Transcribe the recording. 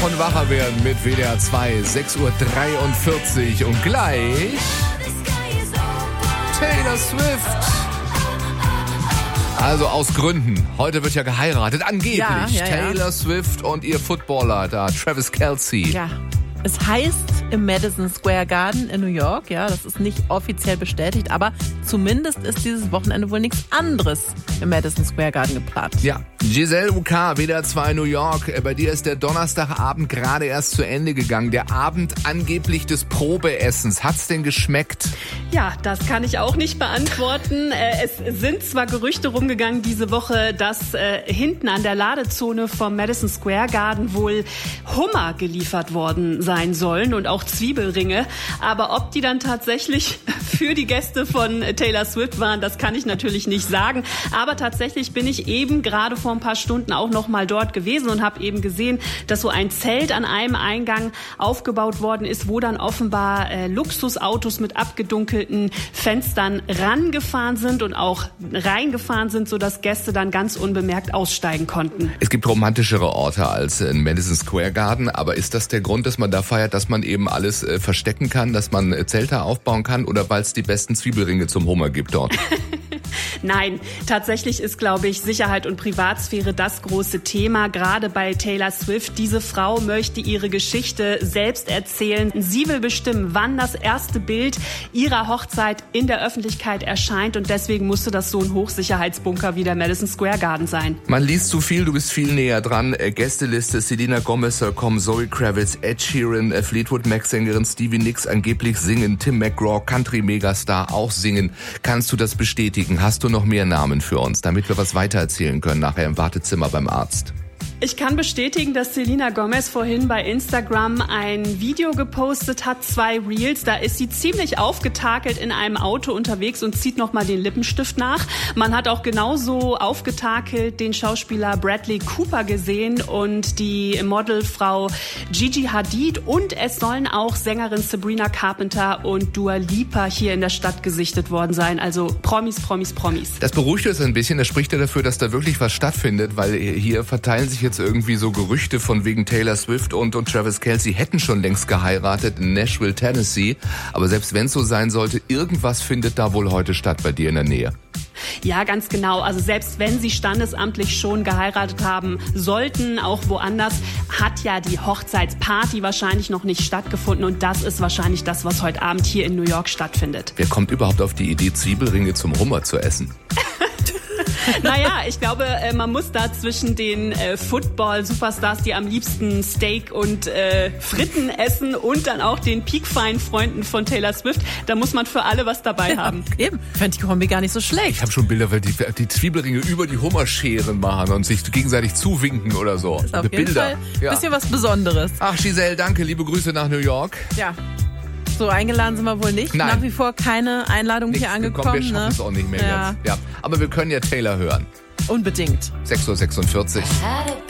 Und wacher werden mit WDR 2, 6:43 Uhr und gleich Taylor Swift. Also aus Gründen. Heute wird ja geheiratet, angeblich. Ja. Taylor Swift und ihr Footballer da, Travis Kelce. Ja, es heißt im Madison Square Garden in New York, ja, das ist nicht offiziell bestätigt, aber zumindest ist dieses Wochenende wohl nichts anderes im Madison Square Garden geplant. Ja, Giselle UK, WDR 2 New York. Bei dir ist der Donnerstagabend gerade erst zu Ende gegangen. Der Abend angeblich des Probeessens. Hat's denn geschmeckt? Ja, das kann ich auch nicht beantworten. Es sind zwar Gerüchte rumgegangen diese Woche, dass hinten an der Ladezone vom Madison Square Garden wohl Hummer geliefert worden sein sollen und auch Zwiebelringe. Aber ob die dann tatsächlich für die Gäste von Taylor Swift waren, das kann ich natürlich nicht sagen. Aber tatsächlich bin ich eben gerade vor ein paar Stunden auch noch mal dort gewesen und habe eben gesehen, dass so ein Zelt an einem Eingang aufgebaut worden ist, wo dann offenbar Luxusautos mit abgedunkelten Fenstern rangefahren sind und auch reingefahren sind, sodass Gäste dann ganz unbemerkt aussteigen konnten. Es gibt romantischere Orte als in Madison Square Garden, aber ist das der Grund, dass man da feiert, dass man eben alles verstecken kann, dass man Zelte aufbauen kann oder weil es die besten Zwiebelringe zum Hummer gibt dort? Nein, tatsächlich ist, glaube ich, Sicherheit und Privatsphäre das große Thema, gerade bei Taylor Swift. Diese Frau möchte ihre Geschichte selbst erzählen. Sie will bestimmen, wann das erste Bild ihrer Hochzeit in der Öffentlichkeit erscheint und deswegen musste das so ein Hochsicherheitsbunker wie der Madison Square Garden sein. Man liest zu viel, du bist viel näher dran. Gästeliste, Selena Gomez, Zoe Kravitz, Ed Sheeran, Fleetwood Mac-Sängerin Stevie Nicks angeblich singen, Tim McGraw, Country-Megastar auch singen. Kannst du das bestätigen? Hast du noch mehr Namen für uns, damit wir was weitererzählen können nachher im Wartezimmer beim Arzt? Ich kann bestätigen, dass Selena Gomez vorhin bei Instagram ein Video gepostet hat, 2 Reels. Da ist sie ziemlich aufgetakelt in einem Auto unterwegs und zieht nochmal den Lippenstift nach. Man hat auch genauso aufgetakelt den Schauspieler Bradley Cooper gesehen und die Modelfrau Gigi Hadid. Und es sollen auch Sängerin Sabrina Carpenter und Dua Lipa hier in der Stadt gesichtet worden sein. Also Promis. Das beruhigt uns ein bisschen. Das spricht ja dafür, dass da wirklich was stattfindet, weil hier verteilen sich jetzt irgendwie so Gerüchte von wegen Taylor Swift und Travis Kelce hätten schon längst geheiratet in Nashville, Tennessee. Aber selbst wenn es so sein sollte, irgendwas findet da wohl heute statt bei dir in der Nähe. Ja, ganz genau. Also selbst wenn sie standesamtlich schon geheiratet haben sollten, auch woanders, hat ja die Hochzeitsparty wahrscheinlich noch nicht stattgefunden. Und das ist wahrscheinlich das, was heute Abend hier in New York stattfindet. Wer kommt überhaupt auf die Idee, Zwiebelringe zum Hummer zu essen? Naja, ich glaube, man muss da zwischen den Football-Superstars, die am liebsten Steak und Fritten essen und dann auch den Peak-Fine-Freunden von Taylor Swift, da muss man für alle was dabei haben. Eben, fände die Kombi gar nicht so schlecht. Ich habe schon Bilder, weil die Zwiebelringe über die Hummerscheren machen und sich gegenseitig zuwinken oder so. Das ist auf jeden Fall ein bisschen was Besonderes. Ach, Giselle, danke, liebe Grüße nach New York. Ja. So eingeladen sind wir wohl nicht. Nein. Nach wie vor keine Einladung hier angekommen. Wir schaffen es auch nicht mehr jetzt. Ja. Aber wir können ja Taylor hören. Unbedingt. 6:46 Uhr.